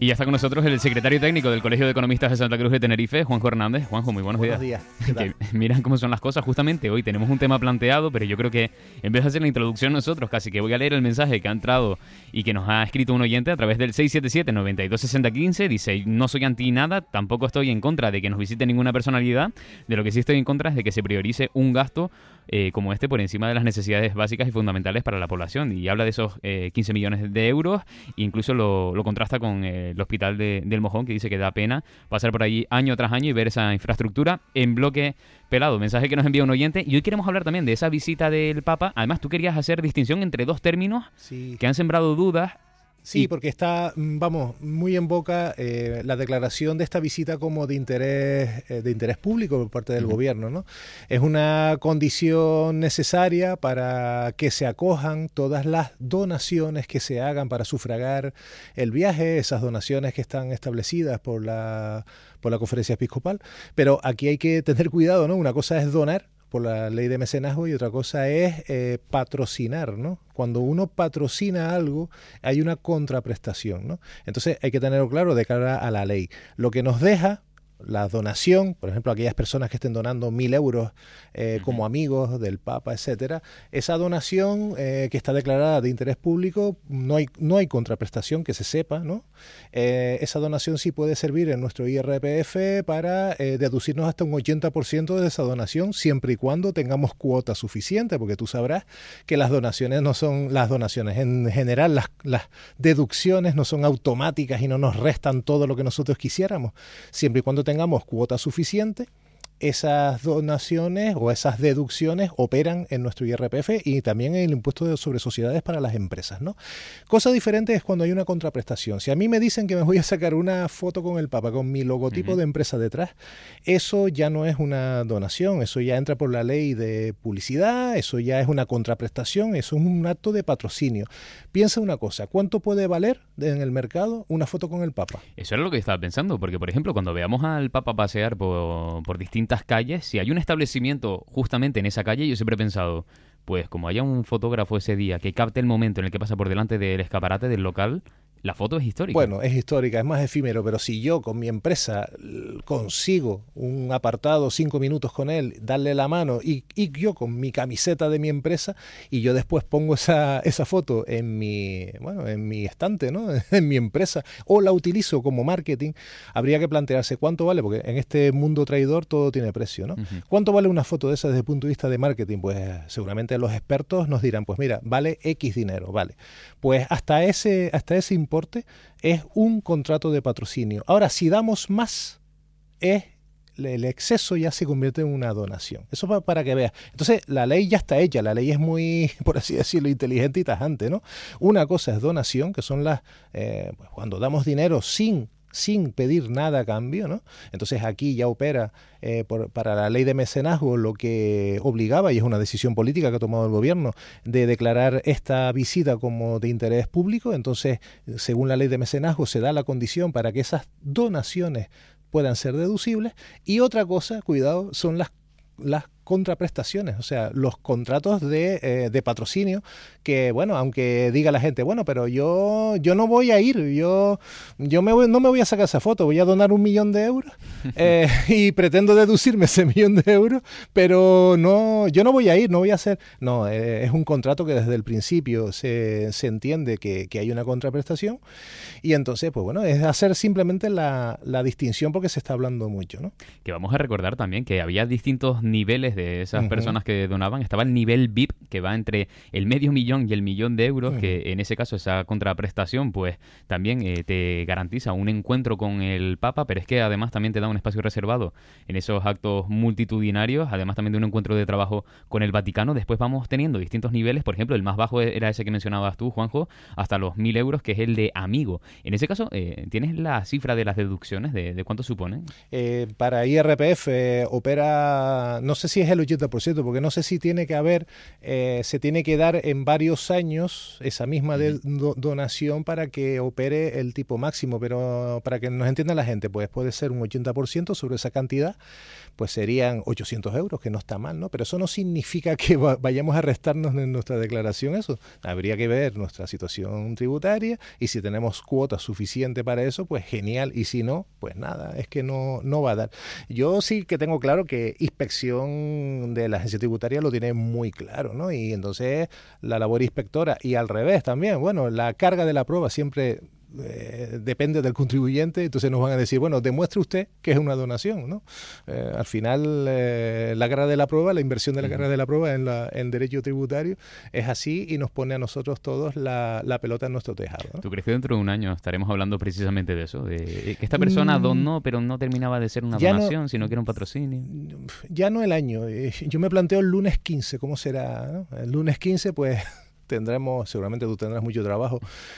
Y ya está con nosotros el secretario técnico del Colegio de Economistas de Santa Cruz de Tenerife, Juanjo Hernández. Juanjo, muy buenos días. Buenos días. ¿Qué tal? Miran cómo son las cosas. Justamente hoy tenemos un tema planteado, pero yo creo que en vez de hacer la introducción nosotros, casi que voy a leer el mensaje que ha entrado y que nos ha escrito un oyente a través del 677-926015. Dice, no soy anti nada, tampoco estoy en contra de que nos visite ninguna personalidad. De lo que sí estoy en contra es de que se priorice un gasto como este por encima de las necesidades básicas y fundamentales para la población. Y habla de esos 15 millones de euros e incluso lo contrasta con el hospital del Mojón, que dice que da pena pasar por allí año tras año y ver esa infraestructura en bloque pelado. Mensaje que nos envía un oyente. Y hoy queremos hablar también de esa visita del Papa. Además, tú querías hacer distinción entre dos términos que han sembrado dudas. Sí, porque está, muy en boca la declaración de esta visita como de interés público por parte del gobierno, ¿no? Es una condición necesaria para que se acojan todas las donaciones que se hagan para sufragar el viaje, esas donaciones que están establecidas por la Conferencia Episcopal. Pero aquí hay que tener cuidado, ¿no? Una cosa es donar por la ley de mecenazgo y otra cosa es patrocinar, ¿no? Cuando uno patrocina algo hay una contraprestación, ¿no? Entonces hay que tenerlo claro de cara a la ley. Lo que nos deja la donación, por ejemplo, aquellas personas que estén donando 1.000 euros como amigos del Papa, etcétera, esa donación que está declarada de interés público, no hay contraprestación que se sepa, ¿no? Esa donación sí puede servir en nuestro IRPF para deducirnos hasta un 80% de esa donación, siempre y cuando tengamos cuota suficiente, porque tú sabrás que las donaciones no son las donaciones. En general, las deducciones no son automáticas y no nos restan todo lo que nosotros quisiéramos, siempre y cuando tengamos cuota suficiente. Esas donaciones o esas deducciones operan en nuestro IRPF y también en el impuesto sobre sociedades para las empresas, ¿no? Cosa diferente es cuando hay una contraprestación. Si a mí me dicen que me voy a sacar una foto con el Papa, con mi logotipo de empresa detrás, eso ya no es una donación, eso ya entra por la ley de publicidad, eso ya es una contraprestación, eso es un acto de patrocinio. Piensa una cosa, ¿cuánto puede valer en el mercado una foto con el Papa? Eso era lo que estaba pensando, porque por ejemplo, cuando veamos al Papa pasear por distintas calles, si hay un establecimiento justamente en esa calle, yo siempre he pensado, pues como haya un fotógrafo ese día que capte el momento en el que pasa por delante del escaparate del local, la foto es histórica. Bueno, es histórica, es más efímero, pero si yo con mi empresa consigo un apartado, 5 minutos con él, darle la mano y yo con mi camiseta de mi empresa y yo después pongo esa foto en mi estante, ¿no? En mi empresa, o la utilizo como marketing, habría que plantearse cuánto vale, porque en este mundo traidor todo tiene precio, ¿no? ¿Cuánto vale una foto de esa desde el punto de vista de marketing? Pues seguramente los expertos nos dirán, pues mira, vale X dinero, vale. Pues hasta ese importe es un contrato de patrocinio. Ahora, si damos más, el exceso ya se convierte en una donación. Eso para que veas. Entonces, la ley ya está hecha. La ley es muy, por así decirlo, inteligente y tajante, ¿no? Una cosa es donación, que son pues cuando damos dinero sin pedir nada a cambio, ¿no? Entonces aquí ya opera para la ley de mecenazgo lo que obligaba, y es una decisión política que ha tomado el gobierno, de declarar esta visita como de interés público. Entonces, según la ley de mecenazgo, se da la condición para que esas donaciones puedan ser deducibles. Y otra cosa, cuidado, son las contraprestaciones, o sea, los contratos de patrocinio, que bueno, aunque diga la gente, bueno, pero yo no voy a ir, no me voy a sacar esa foto, voy a donar 1 millón de euros y pretendo deducirme ese 1 millón de euros, pero no, yo no voy a ir, no voy a hacer, no, es un contrato que desde el principio se entiende que hay una contraprestación, y entonces, pues bueno, es hacer simplemente la distinción, porque se está hablando mucho, ¿no? Que vamos a recordar también que había distintos niveles de esas personas que donaban. Estaba el nivel VIP, que va entre el medio millón y el 1 millón de euros, que en ese caso esa contraprestación pues también te garantiza un encuentro con el Papa, pero es que además también te da un espacio reservado en esos actos multitudinarios, además también de un encuentro de trabajo con el Vaticano. Después vamos teniendo distintos niveles, por ejemplo, el más bajo era ese que mencionabas tú, Juanjo, hasta los 1.000 euros, que es el de amigo. En ese caso, ¿tienes la cifra de las deducciones de cuánto suponen? Para IRPF opera, no sé si es el 80%, porque no sé si tiene que haber, se tiene que dar en varios años esa misma donación para que opere el tipo máximo, pero para que nos entienda la gente, pues puede ser un 80% sobre esa cantidad, pues serían 800 euros, que no está mal, ¿no? Pero eso no significa que vayamos a restarnos en nuestra declaración eso. Habría que ver nuestra situación tributaria y si tenemos cuota suficiente para eso, pues genial. Y si no, pues nada, es que no va a dar. Yo sí que tengo claro que inspección de la agencia tributaria lo tiene muy claro, ¿no? Y entonces la labor inspectora y al revés también, bueno, la carga de la prueba siempre depende del contribuyente, entonces nos van a decir, bueno, demuestre usted que es una donación, ¿no? Al final, la carga de la prueba, la inversión de la carga de la prueba en derecho tributario es así y nos pone a nosotros todos la pelota en nuestro tejado, ¿no? ¿Tú crees que dentro de un año estaremos hablando precisamente de eso? De que esta persona donó, pero no terminaba de ser una donación, sino que era un patrocinio. Ya no el año. Yo me planteo el lunes 15, ¿cómo será, ¿no? El lunes 15, pues seguramente tú tendrás mucho trabajo,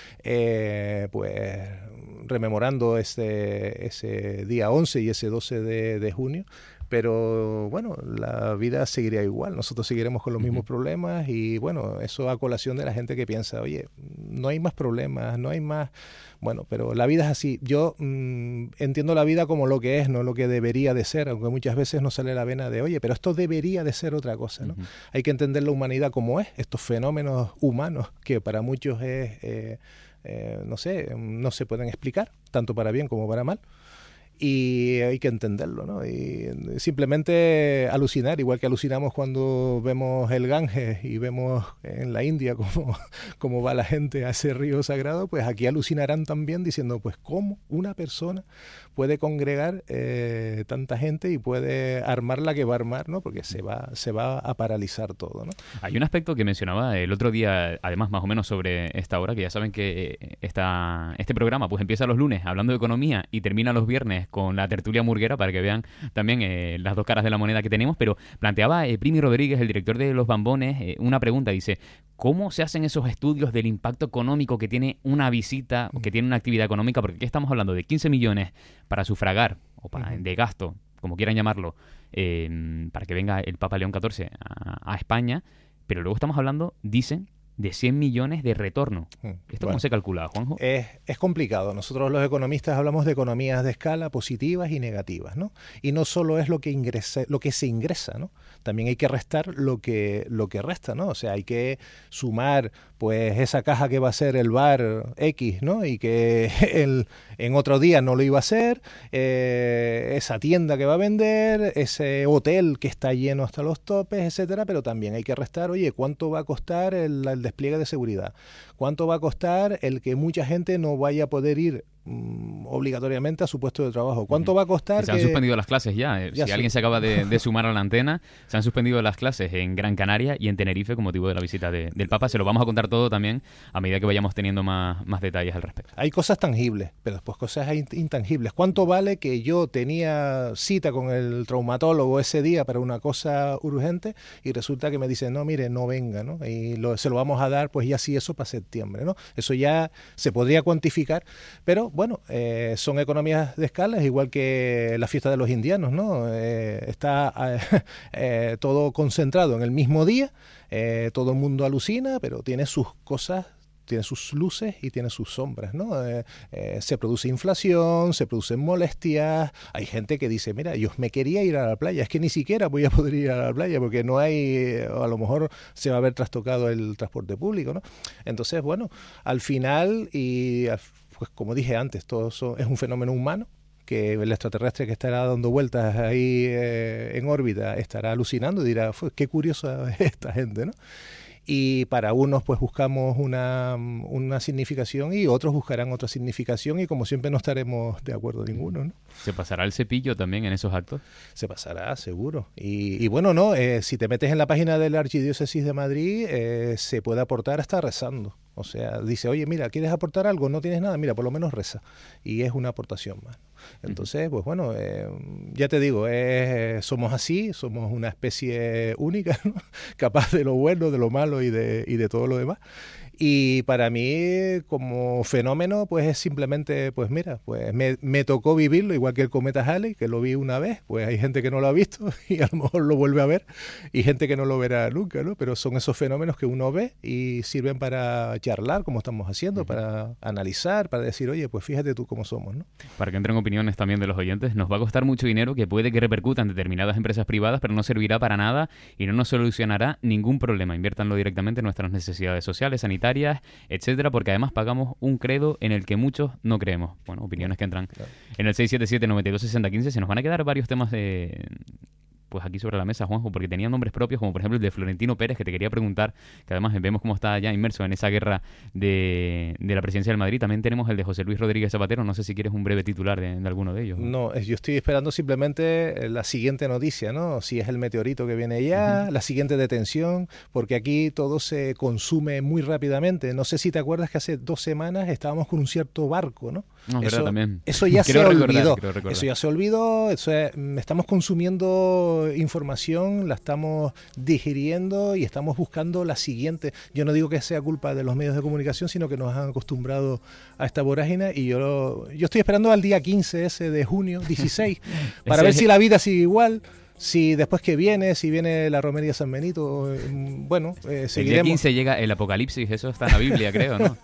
pues rememorando ese día 11 y ese 12 de junio, pero bueno, la vida seguiría igual, nosotros seguiremos con los mismos problemas y bueno, eso a colación de la gente que piensa, oye, no hay más problemas, no hay más... Bueno, pero la vida es así. Yo entiendo la vida como lo que es, no lo que debería de ser, aunque muchas veces nos sale la vena de, oye, pero esto debería de ser otra cosa, ¿no? Hay que entender la humanidad como es, estos fenómenos humanos que para muchos es, no sé, no se pueden explicar, tanto para bien como para mal. Y hay que entenderlo, ¿no? Y simplemente alucinar, igual que alucinamos cuando vemos el Ganges y vemos en la India cómo va la gente a ese río sagrado, pues aquí alucinarán también diciendo, pues cómo una persona puede congregar tanta gente y puede armar la que va a armar, ¿no? Porque se va a paralizar todo, ¿no? Hay un aspecto que mencionaba el otro día, además más o menos sobre esta hora, que ya saben que este programa pues empieza los lunes hablando de economía y termina los viernes con la tertulia murguera para que vean también las dos caras de la moneda que tenemos, pero planteaba Primi Rodríguez, el director de Los Bambones, una pregunta, dice, ¿cómo se hacen esos estudios del impacto económico que tiene una visita o que tiene una actividad económica? Porque aquí estamos hablando de 15 millones para sufragar o de gasto, como quieran llamarlo, para que venga el Papa León XIV a España, pero luego estamos hablando, dicen, de 100 millones de retorno. ¿Esto cómo se calcula, Juanjo? Es complicado. Nosotros los economistas hablamos de economías de escala positivas y negativas, ¿no? Y no solo es lo que se ingresa, ¿no? También hay que restar lo que resta, ¿no? O sea, hay que sumar pues esa caja que va a ser el bar X, ¿no? Y que en otro día no lo iba a hacer, esa tienda que va a vender, ese hotel que está lleno hasta los topes, etcétera, pero también hay que restar, oye, ¿cuánto va a costar el despliegue de seguridad? ¿Cuánto va a costar el que mucha gente no vaya a poder ir obligatoriamente a su puesto de trabajo? ¿Cuánto va a costar? Se han suspendido las clases ya. Si alguien se acaba de sumar a la antena, se han suspendido las clases en Gran Canaria y en Tenerife con motivo de la visita del Papa. Se lo vamos a contar todo también a medida que vayamos teniendo más detalles al respecto. Hay cosas tangibles, pero después cosas intangibles. ¿Cuánto vale que yo tenía cita con el traumatólogo ese día para una cosa urgente y resulta que me dicen, no, mire, no venga, ¿no? Y se lo vamos a dar, pues ya sí, eso para septiembre, ¿no? Eso ya se podría cuantificar, pero bueno, son economías de escala, igual que la fiesta de los indianos, ¿no? Está todo concentrado en el mismo día, todo el mundo alucina, pero tiene sus cosas, tiene sus luces y tiene sus sombras, ¿no? Se produce inflación, se producen molestias, hay gente que dice, mira, yo me quería ir a la playa, es que ni siquiera voy a poder ir a la playa porque no hay, a lo mejor se va a ver trastocado el transporte público, ¿no? Entonces, bueno, al final, y pues como dije antes, todo eso es un fenómeno humano, que el extraterrestre que estará dando vueltas ahí en órbita estará alucinando y dirá, qué curiosa es esta gente, ¿no? Y para unos pues buscamos una significación y otros buscarán otra significación y como siempre no estaremos de acuerdo ninguno, ¿no? ¿Se pasará el cepillo también en esos actos? Se pasará, seguro. Y bueno, no, si te metes en la página de la Archidiócesis de Madrid, se puede aportar hasta rezando. O sea, dice, oye, mira, ¿quieres aportar algo? No tienes nada, mira, por lo menos reza. Y es una aportación más. Entonces, pues bueno, ya te digo, somos así, somos una especie única, ¿no? Capaz de lo bueno, de lo malo y de todo lo demás. Y para mí, como fenómeno, pues es simplemente, pues mira, pues me tocó vivirlo, igual que el cometa Halley, que lo vi una vez, pues hay gente que no lo ha visto y a lo mejor lo vuelve a ver, y gente que no lo verá nunca, ¿no? Pero son esos fenómenos que uno ve y sirven para charlar, como estamos haciendo, para analizar, para decir, oye, pues fíjate tú cómo somos, ¿no? Para que entren opiniones también de los oyentes, nos va a costar mucho dinero que puede que repercuta en determinadas empresas privadas, pero no servirá para nada y no nos solucionará ningún problema. Inviértanlo directamente en nuestras necesidades sociales, sanitarias, etcétera, porque además pagamos un credo en el que muchos no creemos. Bueno, opiniones que entran en el 677-926015. Se nos van a quedar varios temas pues aquí sobre la mesa, Juanjo, porque tenían nombres propios, como por ejemplo el de Florentino Pérez, que te quería preguntar, que además vemos cómo está ya inmerso en esa guerra de la presidencia del Madrid. También tenemos el de José Luis Rodríguez Zapatero. No sé si quieres un breve titular de alguno de ellos. No, yo estoy esperando simplemente la siguiente noticia, ¿no? Si es el meteorito que viene ya, la siguiente detención, porque aquí todo se consume muy rápidamente. No sé si te acuerdas que hace 2 semanas estábamos con un cierto barco, ¿no? No, eso también. Eso ya se olvidó. Eso ya se olvidó. Estamos consumiendo información, la estamos digiriendo y estamos buscando la siguiente. Yo no digo que sea culpa de los medios de comunicación, sino que nos han acostumbrado a esta vorágine, y yo estoy esperando al día 15 ese de junio, 16, para ver si la vida sigue igual. Si después si viene la romería de San Benito, bueno, seguiremos. El día 15 llega el apocalipsis, eso está en la Biblia, creo, ¿no?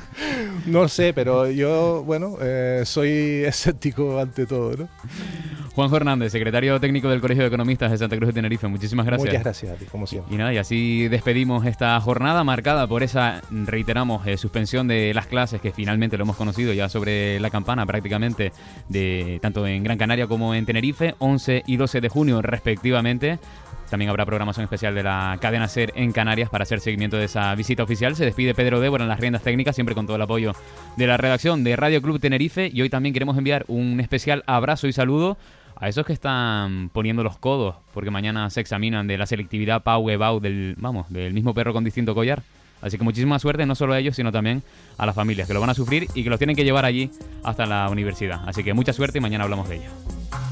No sé, pero yo, bueno, soy escéptico ante todo, ¿no? Juanjo Hernández, secretario técnico del Colegio de Economistas de Santa Cruz de Tenerife, muchísimas gracias. Muchas gracias a ti, como siempre. Y nada, y así despedimos esta jornada marcada por esa, reiteramos, suspensión de las clases, que finalmente lo hemos conocido ya sobre la campana prácticamente, de tanto en Gran Canaria como en Tenerife, 11 y 12 de junio respectivamente. También habrá programación especial de la cadena SER en Canarias para hacer seguimiento de esa visita oficial. Se despide Pedro Débora en las riendas técnicas, siempre con todo el apoyo de la redacción de Radio Club Tenerife. Y hoy también queremos enviar un especial abrazo y saludo a esos que están poniendo los codos, porque mañana se examinan de la selectividad PAU-EBAU del mismo perro con distinto collar. Así que muchísima suerte, no solo a ellos, sino también a las familias que lo van a sufrir y que los tienen que llevar allí hasta la universidad. Así que mucha suerte y mañana hablamos de ello.